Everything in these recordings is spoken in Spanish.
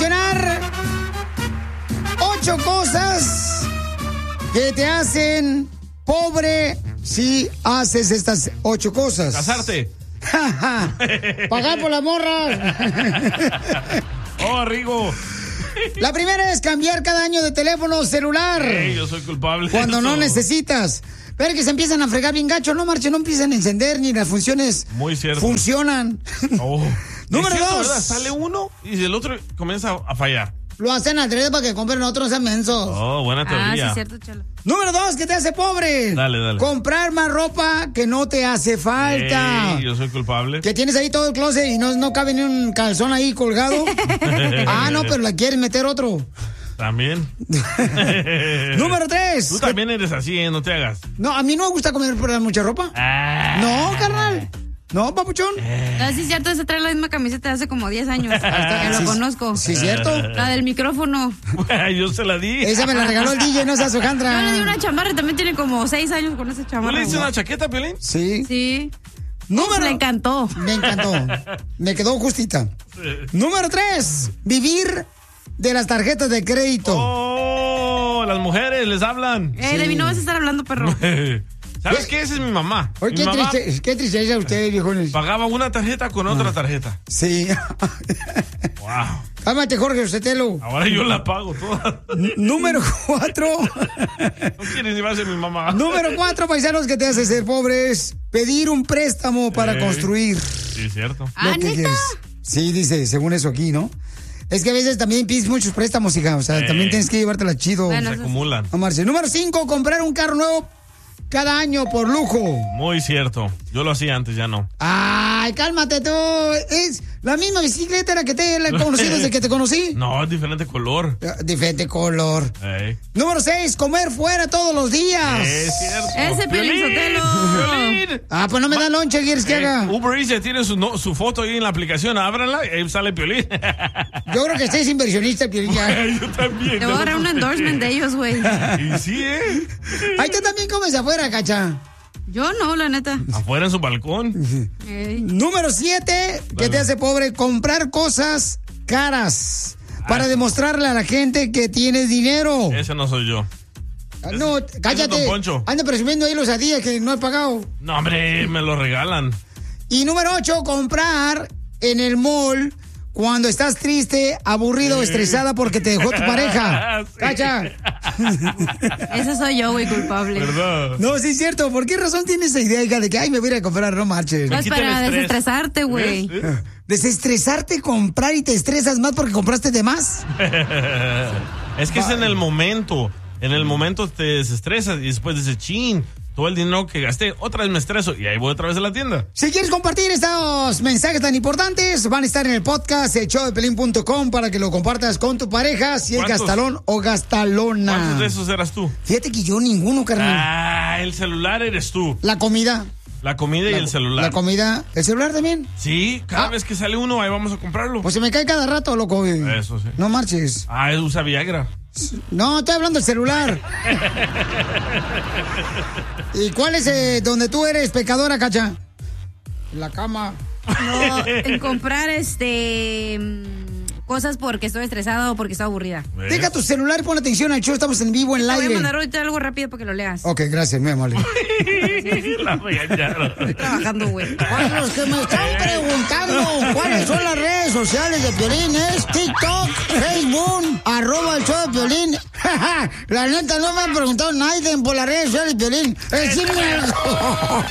mencionar 8 cosas que te hacen pobre si haces estas 8 cosas. Casarte. Pagar por las morras. Oh, Rigo. La primera es cambiar cada año de teléfono celular. Yo soy culpable. Cuando de no eso. necesitas. Pero que se empiezan a fregar bien gacho, no marchen, no empiezan a encender ni las funciones. Muy cierto. Funcionan. Oh. Número Es cierto, 2. ¿verdad? Sale uno y el otro comienza a fallar. Lo hacen al revés para que compren otros mensos. Oh, buena teoría. sí, es cierto, Chalo. Número 2, que te hace pobre. Dale. Comprar más ropa que no te hace falta. Yo soy culpable. Que tienes ahí todo el closet y no cabe ni un calzón ahí colgado. No, pero la quieres meter otro. También. Número 3. Tú también eres así, no te hagas. No, a mí no me gusta comer mucha ropa. No, carnal. No, papuchón. Sí, es cierto, se trae la misma camiseta de hace como 10 años. Que lo conozco. Sí, cierto. La del micrófono. Yo se la di. Esa me la regaló el DJ, no seas hojandra. Yo le di una chamarra y también tiene como 6 años con esa chamarra. ¿Tú le hiciste una chaqueta, Piolín? Sí. Sí. Número... Le encantó. Me encantó. Me quedó justita. Número 3. Vivir de las tarjetas de crédito. Oh, las mujeres les hablan. De mí no vas a estar hablando, perro. ¿Sabes qué? Esa es mi mamá. Oye, Mi mamá qué tristeza ustedes, viejones. pagaba una tarjeta con otra tarjeta. Sí. Wow. Cálmate, Jorge Ucetelo. Ahora yo la pago toda. Número 4. No quieres llevarse mi mamá. Número 4, paisanos, que te hace ser pobre es pedir un préstamo para construir. Sí, cierto. Lo que quieres. Sí, dice, según eso aquí, ¿no? Es que a veces también pides muchos préstamos, hija. O sea, también tienes que llevártela chido. Bueno, Se acumulan. No, Marce. Número 5, comprar un carro nuevo cada año por lujo. Muy cierto. Yo lo hacía antes, ya no. Ay, cálmate tú. Es la misma bicicleta la que te he conocido desde que te conocí. No, es diferente color. Diferente color. Ey. Número 6, comer fuera todos los días. Es cierto. Ese Piolín Sotelo. Piolín. Pues no me da lonche, ¿qué quieres que haga? Uber Eats ya tiene su foto ahí en la aplicación. Ábranla y ahí sale Piolín. Yo creo que estés inversionista, Piolín. Yo también. Te voy a dar un endorsement de ellos, güey. Y sí, Ahí tú también comes afuera, cacha. Yo no, la neta. Afuera en su balcón. Número 7, que te hace pobre, comprar cosas caras para demostrarle a la gente que tienes dinero. Ese no soy yo. No, cállate. Don Poncho. Anda presumiendo ahí los Adidas que no he pagado. No, hombre, me lo regalan. Y número 8, comprar en el mall cuando estás triste, aburrido o estresada porque te dejó tu pareja. Sí. Cacha. Ese soy yo, güey, culpable. ¿Verdad? No, sí es cierto. ¿Por qué razón tienes esa idea, hija, de que, ay, me voy a ir a comprar, no marches? No es quita el para estrés. desestresarte, güey. ¿Ves? Desestresarte, comprar y te estresas más porque compraste de más. Es que es en el momento. En el momento te desestresas y después dices, chin, todo el dinero que gasté, otra vez me estreso y ahí voy otra vez a la tienda. Si quieres compartir estos mensajes tan importantes, van a estar en el podcast showdepelín.com para que lo compartas con tu pareja, si es ¿Cuántos? gastalón o gastalona. ¿Cuántos de esos eras tú? Fíjate que yo ninguno, carnal. El celular eres tú. La comida. La comida y el celular. La comida. ¿El celular también? Sí, cada vez que sale uno, ahí vamos a comprarlo. Pues se me cae cada rato, loco. Eso sí. No marches. Él usa Viagra. No, estoy hablando del celular. ¿Y cuál es donde tú eres pecadora, cacha? En la cama. No, en comprar cosas porque estoy estresada o porque estoy aburrida. ¿Ves? Deja tu celular y pon atención al show, estamos en vivo, en Te voy a live. mandar ahorita algo rápido para que lo leas. Ok, gracias, mi amor. La regañaron. Estoy trabajando, güey. Para los que me están preguntando cuáles son las redes sociales de Piolín, es TikTok, Facebook, @el show de Piolín. La neta, no me han preguntado nadie por las redes sociales de Piolín. Decime algo.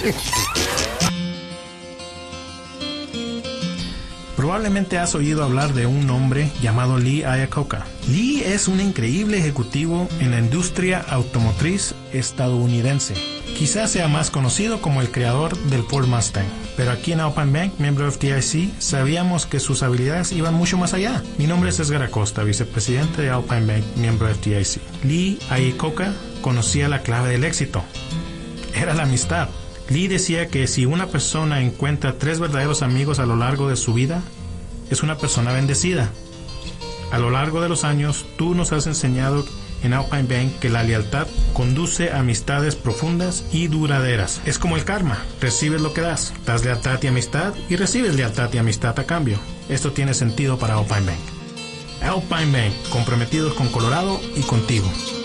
Probablemente has oído hablar de un hombre llamado Lee Iacocca. Lee es un increíble ejecutivo en la industria automotriz estadounidense. Quizás sea más conocido como el creador del Ford Mustang. Pero aquí en Alpine Bank, miembro de FDIC, sabíamos que sus habilidades iban mucho más allá. Mi nombre es Edgar Acosta, vicepresidente de Alpine Bank, miembro de FDIC. Lee Iacocca conocía la clave del éxito. Era la amistad. Lee decía que si una persona encuentra 3 verdaderos amigos a lo largo de su vida, es una persona bendecida. A lo largo de los años, tú nos has enseñado en Alpine Bank que la lealtad conduce a amistades profundas y duraderas. Es como el karma, recibes lo que das. Das lealtad y amistad y recibes lealtad y amistad a cambio. Esto tiene sentido para Alpine Bank. Alpine Bank, comprometidos con Colorado y contigo.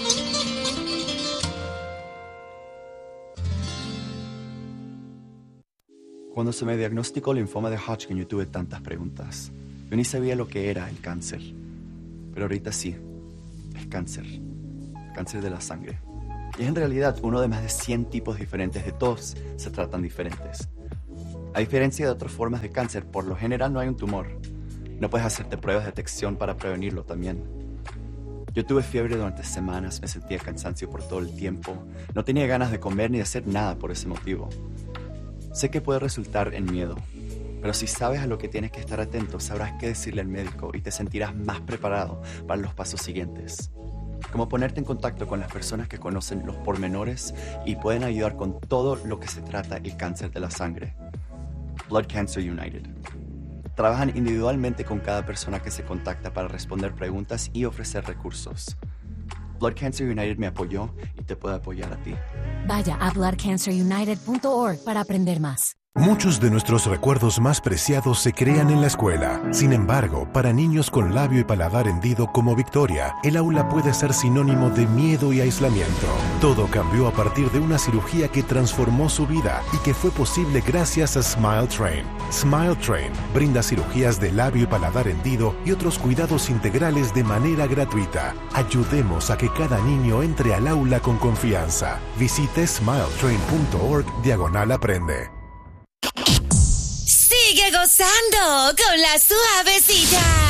Cuando se me diagnosticó linfoma de Hodgkin, yo tuve tantas preguntas. Yo ni sabía lo que era el cáncer. Pero ahorita sí, es cáncer. Cáncer de la sangre. Y es en realidad uno de más de 100 tipos diferentes. De todos se tratan diferentes. A diferencia de otras formas de cáncer, por lo general no hay un tumor. No puedes hacerte pruebas de detección para prevenirlo también. Yo tuve fiebre durante semanas, me sentía cansancio por todo el tiempo. No tenía ganas de comer ni de hacer nada por ese motivo. Sé que puede resultar en miedo, pero si sabes a lo que tienes que estar atento, sabrás qué decirle al médico y te sentirás más preparado para los pasos siguientes. Como ponerte en contacto con las personas que conocen los pormenores y pueden ayudar con todo lo que se trata el cáncer de la sangre. Blood Cancer United. Trabajan individualmente con cada persona que se contacta para responder preguntas y ofrecer recursos. Blood Cancer United me apoyó y te puede apoyar a ti. Vaya a bloodcancerunited.org para aprender más. Muchos de nuestros recuerdos más preciados se crean en la escuela. Sin embargo, para niños con labio y paladar hendido como Victoria, el aula puede ser sinónimo de miedo y aislamiento. Todo cambió a partir de una cirugía que transformó su vida y que fue posible gracias a Smile Train. Smile Train brinda cirugías de labio y paladar hendido y otros cuidados integrales de manera gratuita. Ayudemos a que cada niño entre al aula con confianza. Visite smiletrain.org/aprende. Sigue gozando con la suavecita.